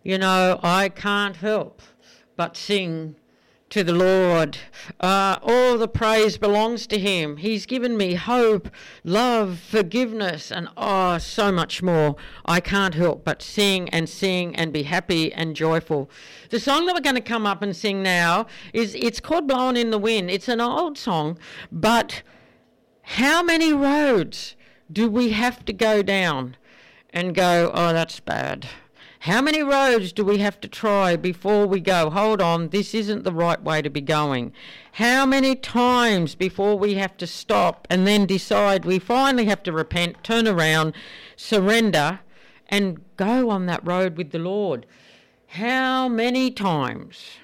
I can't help but sing to the Lord. All the praise belongs to him. He's given me hope, love, forgiveness, and so much more. I can't help but sing and be happy and joyful. The song that we're going to come up and sing now it's called Blowing in the Wind. It's an old song, but how many roads do we have to go down and go, that's bad? How many roads do we have to try before we go, hold on, this isn't the right way to be going? How many times before we have to stop and then decide we finally have to repent, turn around, surrender, and go on that road with the Lord? How many times?